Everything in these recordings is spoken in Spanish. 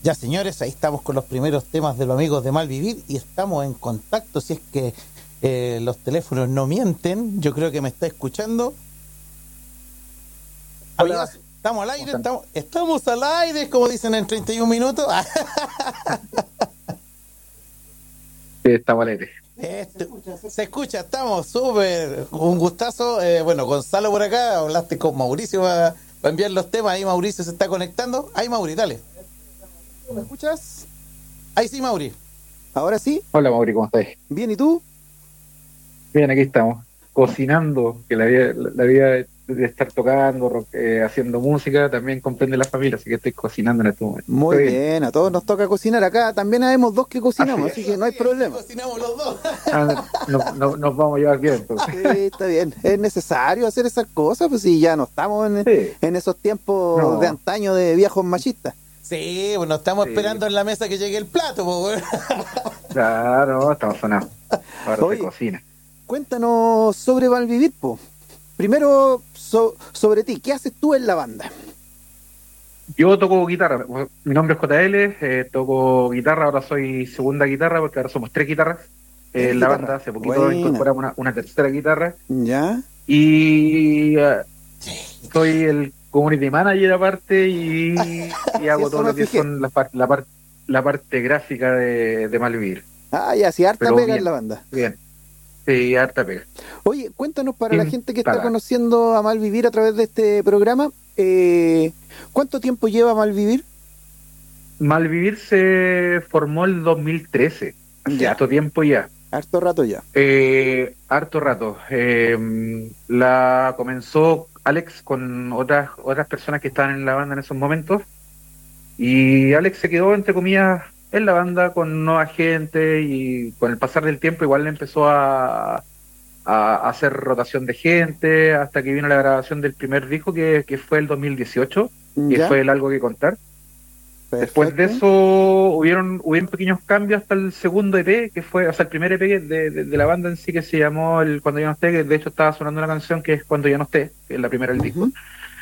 Ya, señores, ahí estamos con los primeros temas de los amigos de Malvivir y estamos en contacto. Si es que los teléfonos no mienten, yo creo que me está escuchando. Hola, Amigas, estamos al ¿cómo aire, están? estamos al aire, como dicen en 31 minutos. Sí, estamos al aire. Se escucha, estamos súper. Un gustazo. Bueno, Gonzalo por acá, hablaste con Mauricio para enviar los temas. Ahí Mauricio se está conectando. Ahí, Mauri, dale. ¿Me escuchas? Ahí sí, Mauri. ¿Ahora sí? Hola, Mauri, ¿cómo estás? ¿Bien y tú? Bien, aquí estamos, cocinando, que la vida de estar tocando, haciendo música, también comprende la familia, así que estoy cocinando en este momento. Muy Estoy bien. bien, a todos nos toca cocinar acá. También habemos dos que Así cocinamos, es. así que no hay Así problema. cocinamos los dos. Nos vamos a llevar bien, entonces. Sí, está bien. Es necesario hacer esas cosas, pues si ya no estamos Sí, en esos tiempos de no, antaño de viejos machistas. Sí, bueno, estamos sí, esperando en la mesa que llegue el plato, po, weón. claro, estamos sonados. Ahora se Oye, cocina. cuéntanos sobre Valvivir, po. Primero, sobre ti, ¿qué haces tú en la banda? Yo toco guitarra, mi nombre es JL, toco guitarra, ahora soy segunda guitarra, porque ahora somos tres guitarras. ¿Eres En la banda guitarra? hace poquito Buena. incorporamos una tercera guitarra. ¿Ya? Y soy el community manager aparte y Sí, hago eso todo me lo que fijé. son la parte gráfica de Malvivir. Ah, ya, sí, harta Pero pega en la bien, banda. bien. Sí, harta pega. Oye, cuéntanos para la gente que está Instala. conociendo a Malvivir a través de este programa, ¿cuánto tiempo lleva Malvivir? Malvivir se formó el 2013, hace Ya, harto tiempo ya. harto rato ya. Harto rato. La comenzó Alex con otras personas que estaban en la banda en esos momentos. Y Alex se quedó, entre comillas, en la banda con nueva gente y con el pasar del tiempo igual le empezó a hacer rotación de gente hasta que vino la grabación del primer disco que fue el 2018, que Ya, fue el Algo que Contar. Después de perfecto. eso hubieron pequeños cambios hasta el segundo EP, que fue, o sea, el primer EP de la banda en sí, que se llamó el Cuando ya no esté, que de hecho estaba sonando una canción que es Cuando ya no esté, que es la primera del disco. Ujú.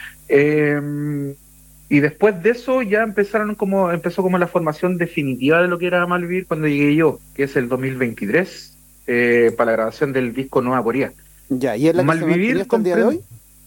Eh, y después de eso ya empezó como la formación definitiva de lo que era Malvivir cuando llegué yo, que es el 2023, para la grabación del disco Nueva Poría. Ya, ¿y es la que se mantiene Malvivir hasta el día de hoy?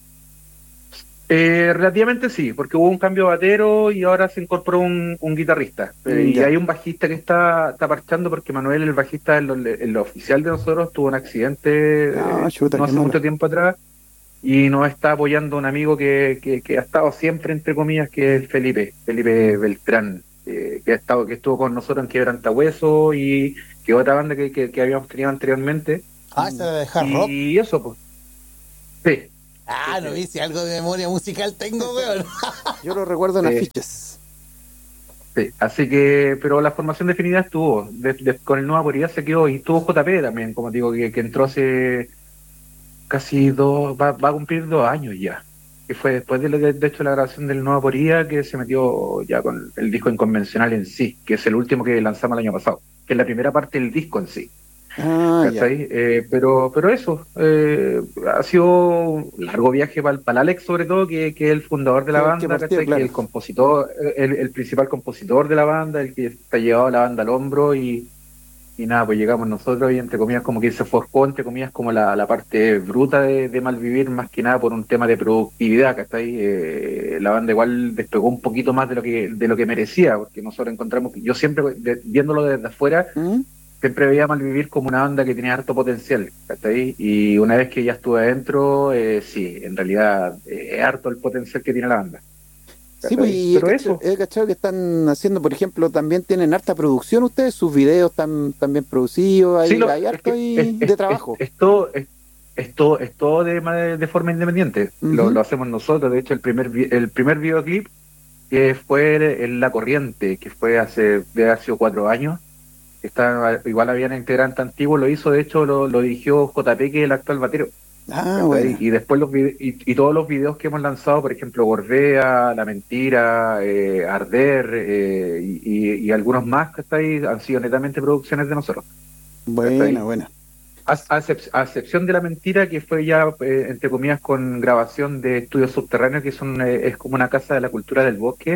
relativamente sí, porque hubo un cambio de batero y ahora se incorporó un guitarrista. Y Ya. hay un bajista que está parchando porque Manuel, el bajista, el oficial de nosotros, tuvo un accidente Ah, chuta, no qué hace malo. mucho tiempo atrás y nos está apoyando un amigo que ha estado siempre, entre comillas, que es Felipe Beltrán, que estuvo con nosotros en Quebrantahueso y que otra banda que habíamos tenido anteriormente. Ah, esa era de hard rock. Y eso, pues, sí, sí, Ah, no sí, vi si algo de memoria musical tengo, weón. Yo lo recuerdo en sí, afiches. sí. Así que, pero la formación definida estuvo, con el Nueva Poría se quedó y estuvo JP también, como te digo, que entró hace casi va a cumplir 2 años ya, que fue después de hecho la grabación del Nueva Poría que se metió ya con el disco inconvencional en sí, que es el último que lanzamos el año pasado, que es la primera parte del disco en sí, Ah, ya. ¿cachai? Pero eso, ha sido un largo viaje para el Alex sobre todo, que es el fundador de la Fue el que banda, partió, ¿cachai? Que es claro. el compositor, el principal compositor de la banda, el que está llevado la banda al hombro y nada, pues llegamos nosotros y entre comillas como que se forjó, entre comillas, como la parte bruta de Malvivir, más que nada por un tema de productividad, ¿cachai? La banda igual despegó un poquito más de lo que merecía, porque nosotros encontramos, yo siempre, viéndolo desde afuera, ¿Mm? siempre veía Malvivir como una banda que tenía harto potencial, ¿cachai? Y una vez que ya estuve adentro, sí, en realidad es harto el potencial que tiene la banda, Sí, pues, ¿cachai? y Pero eso. he cachado que están haciendo, por ejemplo, también tienen harta producción ustedes, sus videos están bien producidos, Sí, hay es harto que ahí de trabajo. es todo de forma independiente. Lo Ujú. hacemos nosotros. De hecho, el primer videoclip que fue en La Corriente, que fue de hace 4 años, igual habían integrantes antiguos, lo hizo, de hecho, lo dirigió JP, que es el actual batero. Ah, ¿Cachai? buena. Y después y todos los videos que hemos lanzado, por ejemplo, Gorbea, La Mentira, Arder, y algunos más, ¿cachai? Han sido netamente producciones de nosotros. Buena, ¿Cachai? buena. A excepción de La Mentira, que fue ya, entre comillas, con grabación de estudios subterráneos, que es como una casa de la cultura del bosque,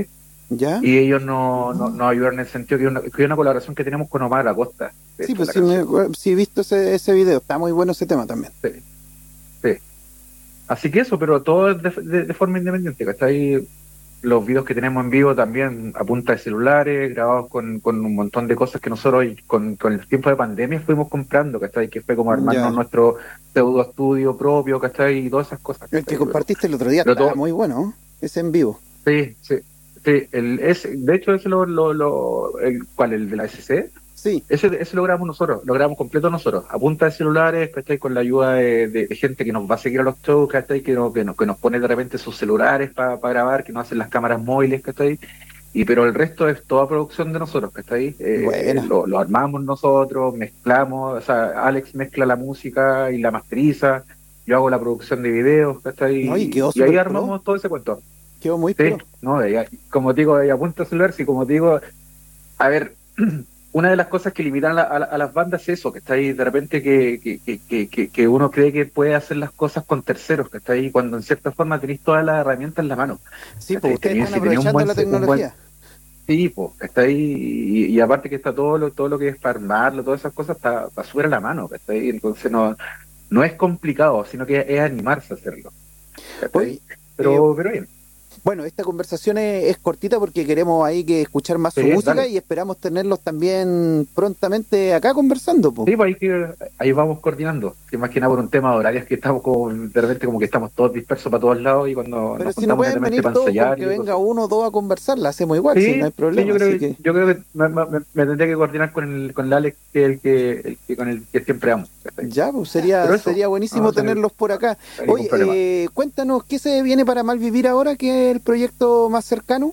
¿Ya? y ellos nos ayudaron en el sentido que hay una colaboración que tenemos con Omar Acosta. De Sí, hecho, pues la sí, canción. sí he visto ese video, está muy bueno ese tema también. Sí, sí. Así que eso, pero todo es de forma independiente, ¿cachai? Los videos que tenemos en vivo también a punta de celulares, grabados con un montón de cosas que nosotros con el tiempo de pandemia fuimos comprando, ¿cachai? Que fue como armarnos Ya. nuestro pseudo estudio propio, ¿cachai? Y todas esas cosas, El que ¿cachai? compartiste el otro día Pero está todo, muy bueno, ¿no? Ese en vivo. sí, sí, sí. De hecho, ese ¿cuál? ¿El de la SC? Sí, Ese lo grabamos nosotros, lo grabamos completo nosotros, a punta de celulares, ¿cachai? Con la ayuda de gente que nos va a seguir a los shows, ¿cachai? Que nos pone de repente sus celulares para grabar, que nos hacen las cámaras móviles, ¿cachai? Pero el resto es toda producción de nosotros, ¿cachai? buena. Lo armamos nosotros, mezclamos, o sea, Alex mezcla la música y la masteriza, yo hago la producción de videos, ¿cachai? No, y quedó Y ahí súper pro, armamos todo ese cuento. quedó muy Sí, pro. ¿no? Como te digo, a punta de celular, sí, como te digo, a ver, una de las cosas que limitan a las bandas es eso, que está ahí de repente que uno cree que puede hacer las cosas con terceros, que está ahí cuando en cierta forma tenéis todas las herramientas en la mano. Sí, pues ¿Cachai? ustedes están Si tenía aprovechando la un buen tecnología. tipo, que está ahí, y aparte que está todo lo que es para armarlo, todas esas cosas está súper a la mano, que está ahí, entonces no es complicado, sino que es animarse a hacerlo. Oye, ¿Cachai? eh, Pero bien, bueno, esta conversación es cortita porque queremos ahí que escuchar más su sí, música dale. y esperamos tenerlos también prontamente acá conversando, pues. Sí, pues ahí vamos coordinando. Que más que nada por un tema de horarios que estamos como, de repente como que estamos todos dispersos para todos lados y cuando Pero nos si no juntamos pueden netamente venir para todos con ensayar que y venga cosas. uno o dos a conversar, la hacemos igual, sí, no Sí, hay sí, problema. Así que yo creo que me tendría que coordinar con el Alex, que es el que con el que siempre amo. ¿Cachai? ya, pues sería, Pero eso, sería no, buenísimo o sea, no tenerlos por acá. hay ningún Oye, problema. cuéntanos, ¿qué se viene para Malvivir ahora, que es el proyecto más cercano?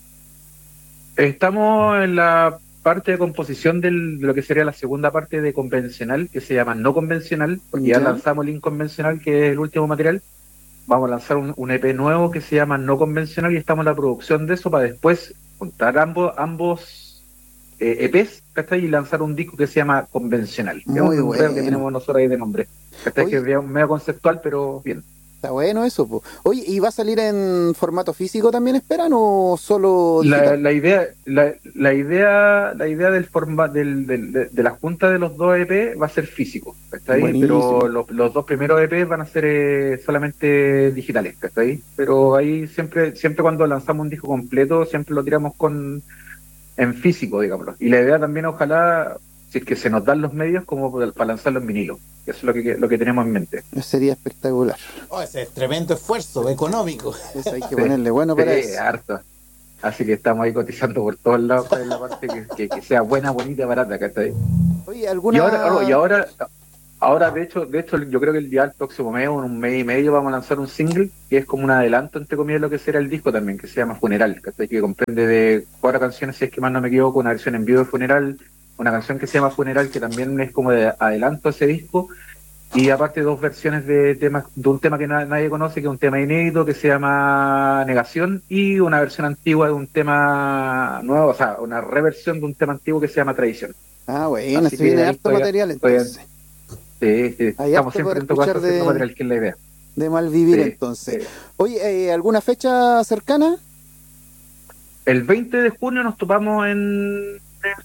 Estamos en la parte de composición de lo que sería la segunda parte de convencional, que se llama no convencional, porque ya Ya, lanzamos el inconvencional, que es el último material. Vamos a lanzar un EP nuevo que se llama No Convencional y estamos en la producción de eso para después juntar ambos EPs, ¿cachai? Y lanzar un disco que se llama Convencional, que es un muy enredo que bueno. tenemos nosotros ahí de nombre. ¿Cachai? Que es Oye, medio conceptual, pero bien. está bueno eso, pues. Oye, ¿y va a salir en formato físico también, esperan, o solo La, digital? la idea, la idea del forma de la junta de los dos EP va a ser físico, ¿cachai? Pero Buenísimo. los dos primeros EP van a ser solamente digitales, ¿cachai? Pero ahí siempre cuando lanzamos un disco completo, siempre lo tiramos en físico, digámoslo. Y la idea también, ojalá, si es que se nos dan los medios, como para lanzarlo en vinilo. Eso es lo que tenemos en mente. Sería espectacular. Oh, ese es tremendo esfuerzo económico. Eso hay que Sí, ponerle bueno para sí, eso. harto. Así que estamos ahí cotizando por todos lados para la parte que sea buena, bonita, barata, ¿cachai? Oye, Y ahora, oh, y ¿alguna? ahora, ahora de hecho, yo creo que el día del próximo mes, o en un mes y medio, vamos a lanzar un single que es como un adelanto, entre comillas, de lo que será el disco también, que se llama Funeral, ¿cachai? Que comprende de 4 canciones, si es que más no me equivoco, una versión en vivo de Funeral, una canción que se llama Funeral, que también es como de adelanto a ese disco, y aparte 2 versiones de un tema que nadie conoce, que es un tema inédito, que se llama Negación, y una versión antigua de un tema nuevo, o sea, una reversión de un tema antiguo que se llama Tradición. Ah, bueno, Así se que viene ahí harto material entonces. sí, Hay estamos harto para siempre en todo caso escuchar haciendo material, que es la idea. de Malvivir Sí, entonces. sí. Oye, ¿alguna fecha cercana? El 20 de junio nos topamos en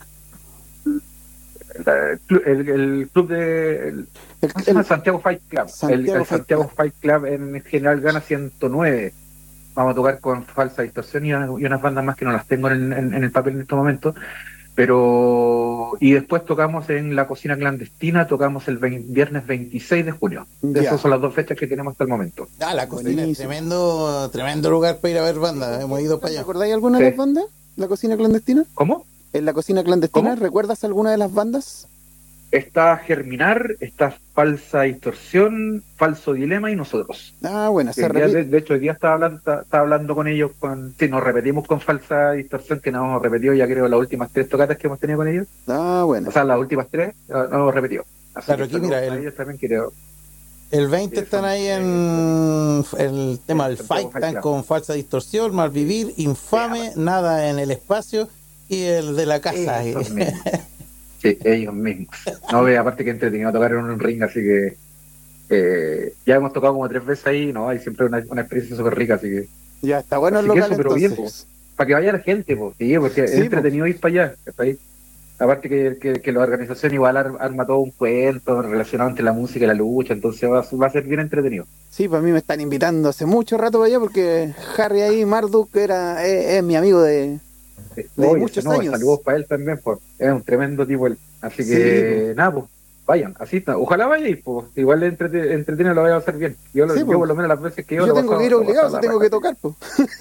el club El, ¿cómo se llama? el Santiago Fight Club. Santiago El Fight Santiago Club. Fight Club en general gana 109. Vamos a tocar con Falsa Distorsión y unas bandas más que no las tengo en el papel en estos momentos. Y después tocamos en la Cocina Clandestina, tocamos el viernes 26 de junio. Ya, Esas son las 2 fechas que tenemos hasta el momento. Ah, la cocina es buenísimo. tremendo lugar para ir a ver bandas. Hemos ido para allá. ¿Recordáis alguna de Sí. las bandas? ¿La cocina clandestina? ¿Cómo? En la cocina clandestina, ¿Cómo? ¿recuerdas alguna de las bandas? Está Germinar, está Falsa Distorsión, Falso Dilema y nosotros. Ah, bueno, Que se hoy día, repite. de hecho, hoy día estaba hablando con ellos. Sí, nos repetimos con Falsa Distorsión, que nos hemos repetido ya creo las últimas 3 tocatas que hemos tenido con ellos. Ah, bueno. O sea, las últimas 3 nos hemos repetido. Así Claro, que aquí mira, saludos a ellos también, creo. el 20 están ahí en el tema del Santiago fight, Fight están Club. con Falsa Distorsión, Malvivir, Sí, Infame, Nada en el Espacio y el de la casa. esos mismos. Sí, ellos mismos. No, aparte que entretenido tocar en un ring, así que ya hemos tocado como 3 veces ahí, ¿no? Y siempre una experiencia súper rica, así que Ya está bueno el así que local eso, pero bien, entonces. para que vaya la gente, pues, sí, porque es Sí, entretenido ir para allá, ¿cachai? Aparte que la organización igual arma todo un cuento relacionado entre la música y la lucha, entonces va a ser bien entretenido. Sí, pues a mí me están invitando hace mucho rato para allá porque Harry ahí, Marduk, es mi amigo de Oye, muchos no, años. saludos para él también, pues, es un tremendo tipo él. Así Sí, que, nada, pues, vayan, asista. Ojalá vayan, pues, igual entretenido lo vaya a hacer bien. sí, Yo pues. por lo menos las veces que yo Yo lo tengo que ir lo obligado, paso si a la tengo raja. que tocar, pues.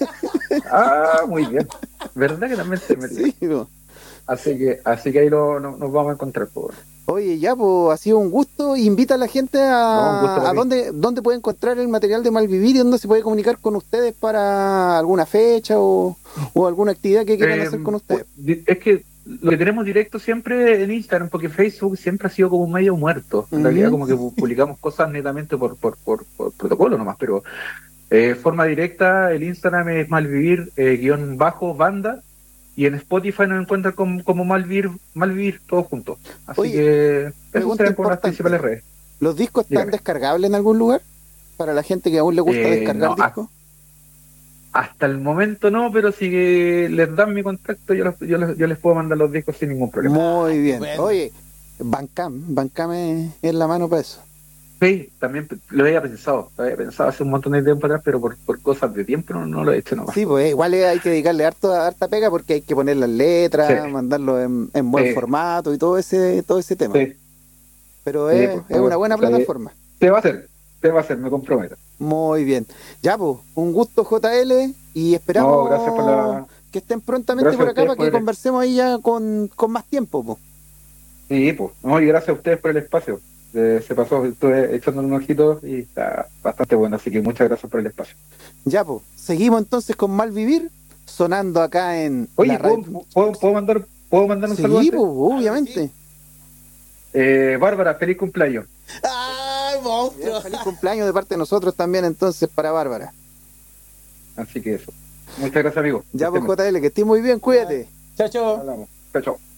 Ah, muy bien. ¿Verdad que también se metió? Sí, pues. Así que ahí nos vamos a encontrar, pues. Oye, ya, pues ha sido un gusto. Invita a la gente No, un gusto a para mí. dónde puede encontrar el material de Malvivir y dónde se puede comunicar con ustedes para alguna fecha o alguna actividad que quieran hacer con ustedes. Es que lo que tenemos directo siempre en Instagram, porque Facebook siempre ha sido como un medio muerto. En realidad, Ujú. como que publicamos cosas netamente por protocolo nomás, pero forma directa, el Instagram es malvivir guión bajo banda, y en Spotify nos encuentran como malvivir todos juntos. Así Oye, que eso pregunta serán como las importante. principales redes. ¿Los discos están Dígame. descargables en algún lugar? Para la gente que aún le gusta descargar No, discos. hasta el momento no, pero si les dan mi contacto, yo les puedo mandar los discos sin ningún problema. Muy bien. Bueno. Oye, Bandcamp es la mano para eso. Sí, también lo había pensado hace un montón de tiempo atrás, pero por cosas de tiempo no lo he hecho nomás. Sí, pues igual hay que dedicarle harta pega porque hay que poner las letras, Sí. mandarlo en buen Sí. formato y todo ese tema. Sí, Pero sí, es una buena plataforma. se va a hacer, me comprometo. Muy bien. Ya, pues, un gusto JL y esperamos No, gracias por la... que estén prontamente Gracias por a acá ustedes para que por el... conversemos ahí ya con más tiempo, pues. Sí, pues, no, y gracias a ustedes por el espacio. Se pasó, estuve echando un ojito y está bastante bueno, así que muchas gracias por el espacio. Ya, pues, seguimos entonces con Malvivir, sonando acá en Oye, la radio. ¿puedo mandar un saludo Sí, antes? pues, obviamente. Bárbara, feliz cumpleaños. ¡Ay, monstruo! Feliz cumpleaños de parte de nosotros también entonces para Bárbara. Así que eso. Muchas gracias, amigo. Ya, Que pues, estén bien. JL, que estés muy bien, cuídate. Chao, chao. Hablamos. Chao, chao.